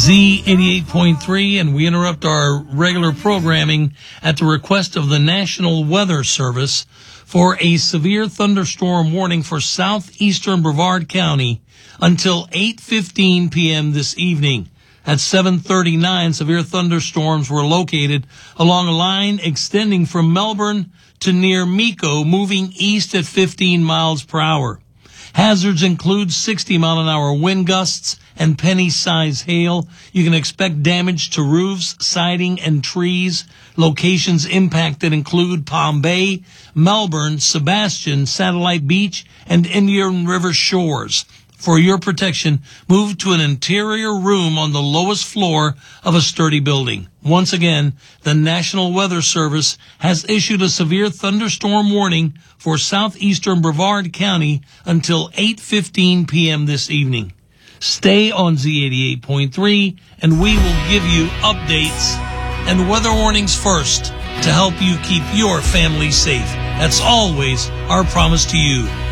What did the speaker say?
Z88.3, and we interrupt our regular programming at the request of the National Weather Service for a severe thunderstorm warning for southeastern Brevard County until 8:15 p.m. this evening. At 7:39, severe thunderstorms were located along a line extending from Melbourne to near Miko, moving east at 15 miles per hour. Hazards include 60-mile-an-hour wind gusts and penny-size hail. You can expect damage to roofs, siding, and trees. Locations impacted include Palm Bay, Melbourne, Sebastian, Satellite Beach, and Indian River shores. For your protection, move to an interior room on the lowest floor of a sturdy building. Once again, the National Weather Service has issued a severe thunderstorm warning for southeastern Brevard County until 8:15 p.m. this evening. Stay on Z88.3, and we will give you updates and weather warnings first to help you keep your family safe. That's always our promise to you.